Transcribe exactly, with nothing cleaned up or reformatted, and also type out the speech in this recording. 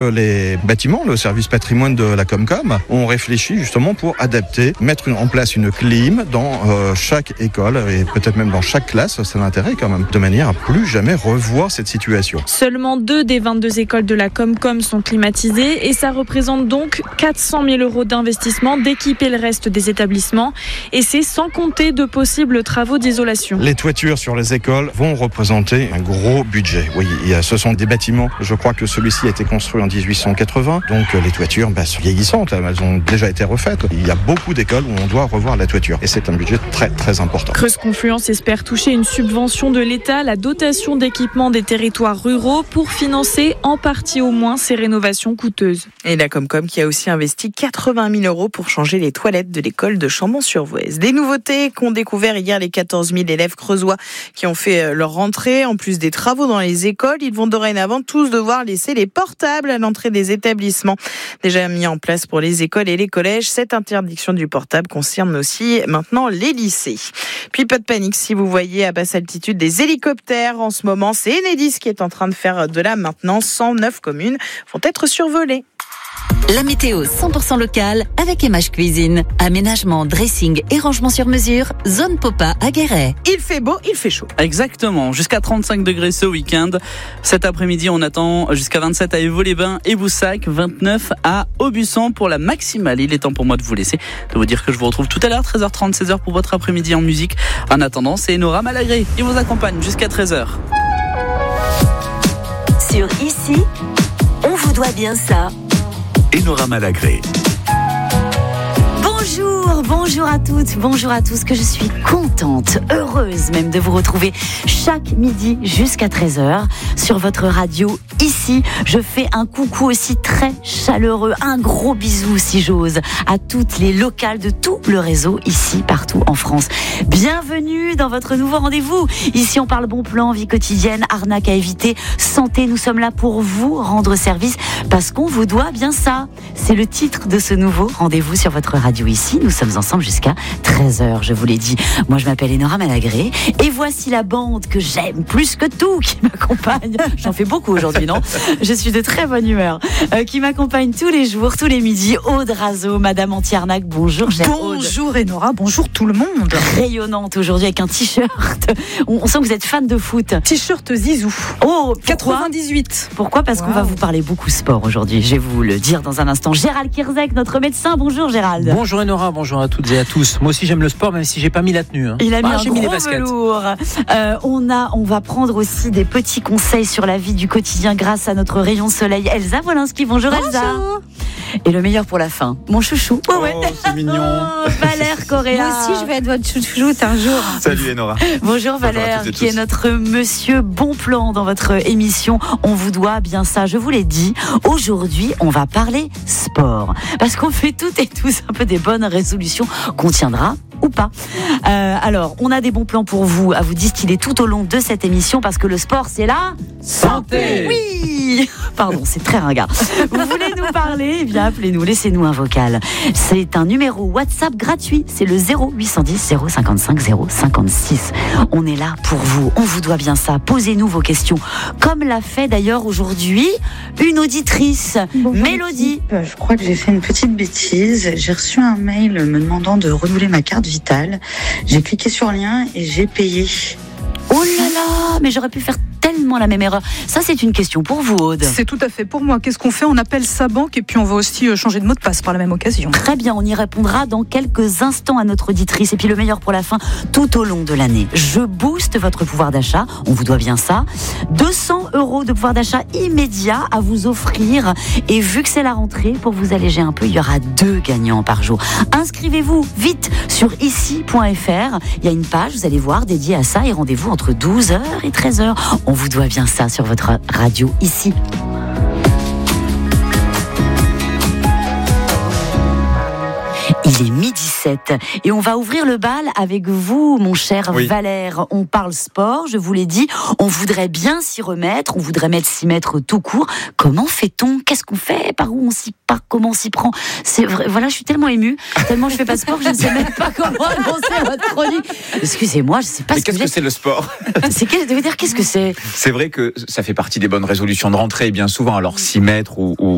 les bâtiments, le service patrimoine de la Comcom, ont réfléchi justement pour adapter, mettre en place une clim dans euh, chaque école et peut-être même dans chaque classe, c'est l'intérêt quand même, de manière à plus jamais revoir cette situation. Seulement deux des vingt-deux écoles de la Comcom sont climatisées et ça représente donc quatre cent mille euros d'investissement d'équiper le reste des établissements et c'est sans compter de possibles travaux d'isolation. Les toitures sur les écoles vont représenter un gros budget. Oui, il y a, ce sont des bâtiments, je crois que celui-ci a été construit en dix-huit cent quatre-vingts, donc les toitures bah, sont vieillissantes, elles ont déjà été refaites. Il y a beaucoup d'écoles où on doit revoir la toiture et c'est un budget très très important. Creuse Confluence espère toucher une subvention de l'État, la dotation d'équipement des territoires ruraux pour financer en partie au moins ces rénovations coûteuses. Et la Comcom qui a aussi investi quatre-vingt mille euros pour changer les toilettes de l'école de Chambon-sur-Voueize. Des nouveautés qu'ont découvert hier les quatorze mille élèves creusois qui ont fait leur rentrée. En plus des travaux dans les écoles, ils vont dorénavant tous devoir laisser les portables à l'entrée des établissements. Déjà mis en place pour les écoles et les collèges, cette interdiction du portable concerne aussi maintenant les lycées. Puis pas de panique si vous voyez à basse altitude des hélicoptères en ce moment. C'est Enedis qui est en train de faire de la maintenance. cent neuf communes vont être survolées. La météo cent pour cent locale avec M H Cuisine. Aménagement, dressing et rangement sur mesure. Zone Popa à Guéret. Il fait beau, il fait chaud. Exactement, jusqu'à trente-cinq degrés ce week-end. Cet après-midi, on attend jusqu'à vingt-sept à Évaux-les-Bains et Boussac, vingt-neuf à Aubusson pour la maximale. Il est temps pour moi de vous laisser, de vous dire que je vous retrouve tout à l'heure, treize heures trente, seize heures pour votre après-midi en musique. En attendant, c'est Nora Malagré qui vous accompagne jusqu'à treize heures. Sur Ici, on vous doit bien ça. Enora Malagré. Bonjour, bonjour à toutes, bonjour à tous, que je suis contente, heureuse même de vous retrouver chaque midi jusqu'à treize heures sur votre radio Ici. Je fais un coucou aussi très chaleureux, un gros bisou si j'ose, à toutes les locales de tout le réseau ici, partout en France. Bienvenue dans votre nouveau rendez-vous. Ici on parle bon plan, vie quotidienne, arnaque à éviter, santé. Nous sommes là pour vous rendre service parce qu'on vous doit bien ça. C'est le titre de ce nouveau rendez-vous sur votre radio Ici. Nous sommes ensemble jusqu'à treize heures, je vous l'ai dit. Moi je m'appelle Enora Malagré et voici la bande que j'aime plus que tout qui m'accompagne. J'en fais beaucoup aujourd'hui, non ? Je suis de très bonne humeur. Euh, qui m'accompagne tous les jours, tous les midis. Aude Razo, Madame Anti-Arnaque. Bonjour, chère Aude. Bonjour Enora, bonjour tout le monde. Rayonnante aujourd'hui avec un t-shirt. On, on sent que vous êtes fan de foot. T-shirt Zizou. Oh, quatre-vingt-dix-huit. Pourquoi ? Parce wow. qu'on va vous parler beaucoup sport aujourd'hui. Je vais vous le dire dans un instant. Gérald Kierzek, notre médecin. Bonjour Gérald. Bonjour Enora, bonjour à toutes et à tous. Moi aussi j'aime le sport, même si j'ai pas mis la tenue. Hein. Il a mis ah, un j'ai gros mis les baskets. velours. Euh, on a, on va prendre aussi des petits conseils sur la vie du quotidien grâce à notre rayon de soleil, Elsa Wolinski. Bonjour, bonjour Elsa. Et le meilleur pour la fin, mon chouchou. Oh, ouais. C'est mignon. Oh, Valère Correa. Moi aussi, je vais être votre chouchoute un jour. Salut Enora. Bonjour Valère, qui est notre monsieur bon plan dans votre émission. On vous doit bien ça, je vous l'ai dit. Aujourd'hui, on va parler sport. Parce qu'on fait toutes et tous un peu des bonnes résolutions qu'on tiendra ou pas. Euh, alors, on a des bons plans pour vous, à vous distiller tout au long de cette émission, parce que le sport, c'est la santé. Oui. Pardon, c'est très ringard. Vous voulez nous parler ? Eh bien, appelez-nous, laissez-nous un vocal. C'est un numéro WhatsApp gratuit. C'est le zéro huit cent dix zéro cinquante-cinq zéro cinquante-six. On est là pour vous. On vous doit bien ça. Posez-nous vos questions. Comme l'a fait d'ailleurs aujourd'hui une auditrice, Bonjour Mélodie. Équipe. Je crois que j'ai fait une petite bêtise. J'ai reçu un mail me demandant de renouveler ma carte vitale. J'ai cliqué sur le lien et j'ai payé. Oh là là, mais j'aurais pu faire tellement la même erreur. Ça, c'est une question pour vous, Aude. C'est tout à fait pour moi. Qu'est-ce qu'on fait ? On appelle sa banque et puis on va aussi changer de mot de passe par la même occasion. Très bien, on y répondra dans quelques instants à notre auditrice. Et puis le meilleur pour la fin, tout au long de l'année. Je booste votre pouvoir d'achat. On vous doit bien ça. deux cents euros de pouvoir d'achat immédiat à vous offrir. Et vu que c'est la rentrée, pour vous alléger un peu, il y aura deux gagnants par jour. Inscrivez-vous vite sur ici point f r. Il y a une page, vous allez voir, dédiée à ça. Et rendez-vous entre douze heures et treize heures. On vous doit bien ça sur votre radio Ici. Il est midi sept et on va ouvrir le bal avec vous, mon cher oui. Valère. On parle sport, je vous l'ai dit. On voudrait bien s'y remettre, on voudrait mettre, s'y mettre tout court. Comment fait-on ? Qu'est-ce qu'on fait ? Par où on s'y part ? Comment on s'y prend ? C'est vrai, voilà, je suis tellement émue, tellement je fais pas de sport, je ne sais même pas comment annoncer votre chronique. Excusez-moi, je sais pas. Mais ce qu'est-ce que, que c'est le sport ? C'est qu'est-ce que dire Qu'est-ce que c'est ? C'est vrai que ça fait partie des bonnes résolutions de rentrée, bien souvent. Alors s'y mettre ou, ou,